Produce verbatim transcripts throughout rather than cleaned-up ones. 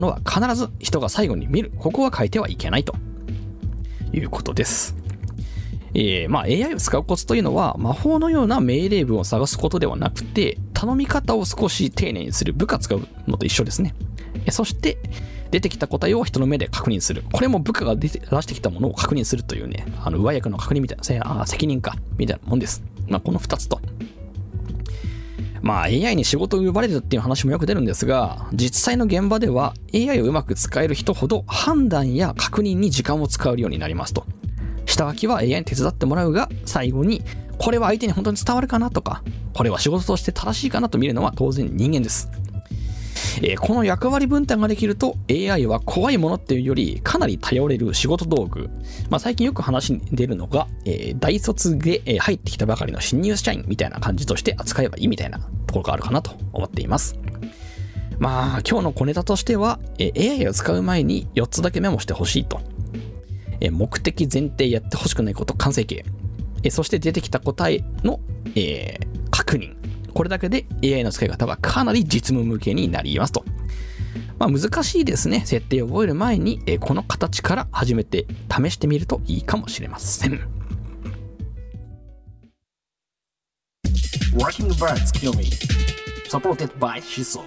のは必ず人が最後に見る。ここは書いてはいけないということです。えー、まあ エーアイ を使うコツというのは魔法のような命令文を探すことではなくて、頼み方を少し丁寧にする、部下使うのと一緒ですね。そして出てきた答えを人の目で確認する。これも部下が出て出してきたものを確認するというね、あの上役の確認みたいな、あ責任かみたいなもんです。まあこのふたつと、まあ エーアイ に仕事を奪われるっていう話もよく出るんですが、実際の現場では エーアイ をうまく使える人ほど判断や確認に時間を使うようになりますと。下書きは エーアイ に手伝ってもらうが、最後にこれは相手に本当に伝わるかなとか、これは仕事として正しいかなと見るのは当然人間です。えー、この役割分担ができると エーアイ は怖いものっていうよりかなり頼れる仕事道具。まあ、最近よく話に出るのが、えー、大卒で、えー、入ってきたばかりの新入社員みたいな感じとして扱えばいいみたいなところがあるかなと思っています。まあ今日の小ネタとしては、えー、エーアイ を使う前によっつだけメモしてほしいと。えー、目的前提やってほしくないこと完成形、えー、そして出てきた答えの、えー、確認。これだけで エーアイ の使い方はかなり実務向けになりますと。まあ難しいですね。設定を覚える前に、えー、この形から始めて試してみるといいかもしれません。Working Birds Kill Me Supported by シソ。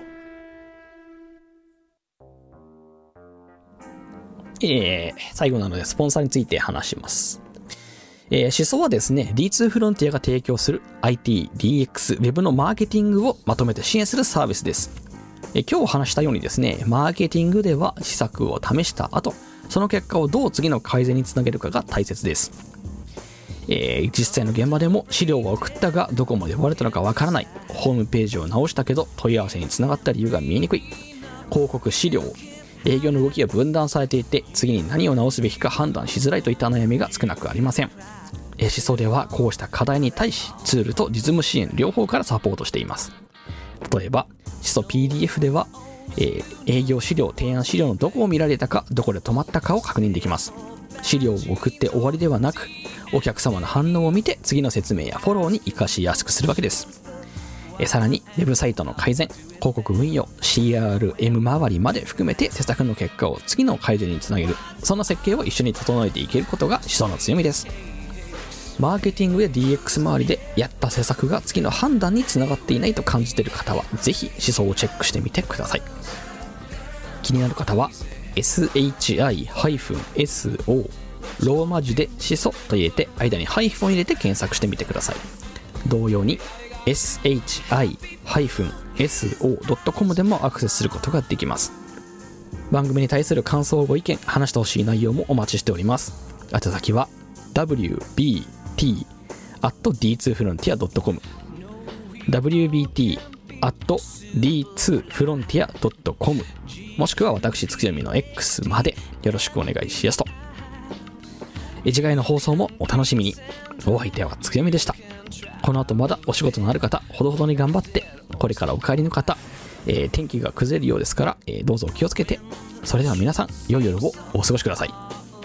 えー、最後なのでスポンサーについて話します。えー、シソはですね、ディーツー フロンティアが提供する アイティー、ディーエックス、ウェブのマーケティングをまとめて支援するサービスです。えー、今日お話したようにですね、マーケティングでは施策を試した後、その結果をどう次の改善につなげるかが大切です。えー、実際の現場でも資料は送ったがどこまで終われたのかわからない、ホームページを直したけど問い合わせにつながった理由が見えにくい、広告資料、営業の動きが分断されていて次に何を直すべきか判断しづらいといった悩みが少なくありません。えー、シソではこうした課題に対しツールと実務支援両方からサポートしています。例えばシソ ピーディーエフ では、えー、営業資料、提案資料のどこを見られたか、どこで止まったかを確認できます。資料を送って終わりではなく、お客様の反応を見て次の説明やフォローに活かしやすくするわけです。えさらにウェブサイトの改善、広告運用、シーアールエム 周りまで含めて施策の結果を次の改善につなげる、そんな設計を一緒に整えていけることがシソの強みです。マーケティングや ディーエックス 周りでやった施策が次の判断につながっていないと感じている方はぜひシソをチェックしてみてください。気になる方は エスエイチアイエスオー ローマ字でシソと入れて間にハイフンを入れて検索してみてください。同様に エスエイチアイエスオードットコム でもアクセスすることができます。番組に対する感想、ご意見、話してほしい内容もお待ちしております。宛先は ダブリュービーティー アット ディーツー フロンティア ドットコム ダブリュービーティー アット ディーツー フロンティア ドットコム もしくは私つくよみの X までよろしくお願いしますと。次回の放送もお楽しみに。お相手はつくよみでした。この後まだお仕事のある方、ほどほどに頑張って、これからお帰りの方、えー、天気が崩れるようですから、えー、どうぞ気をつけて。それでは皆さん良い夜をお過ごしください。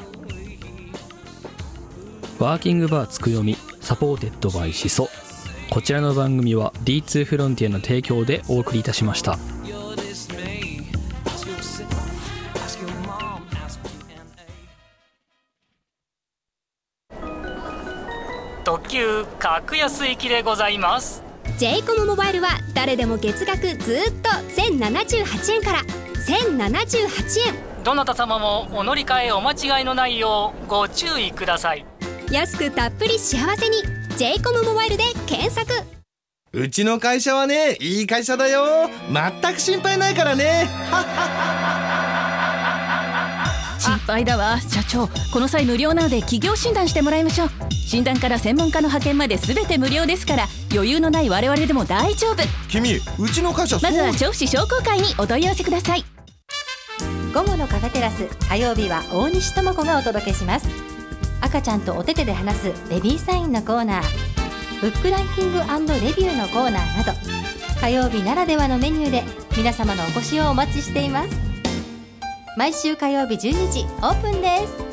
ワーキングバーつくよみサポーテッドバイシソ。こちらの番組は ディーツー フロンティアの提供でお送りいたしました。 特急格安行きでございます。 J コムモバイルは誰でも月額ずっとせんななじゅうはちえんからせんななじゅうはちえん。 どなた様もお乗り換えお間違いのないようご注意ください。 安くたっぷり幸せに J コムモバイルで検索。 うちの会社はね、いい会社だよ。全く心配ないからね。 心配だわ社長。この際無料なので企業診断してもらいましょう。診断から専門家の派遣まで全て無料ですから、余裕のない我々でも大丈夫。 君、うちの会社そう。 まずは調布市商工会にお問い合わせください。 午後のカフェテラス、火曜日は大西智子がお届けします。赤ちゃんとお手手で話すベビーサインのコーナー、ブックランキング&レビューのコーナーなど、火曜日ならではのメニューで皆様のお越しをお待ちしています。毎週火曜日じゅうにじオープンです。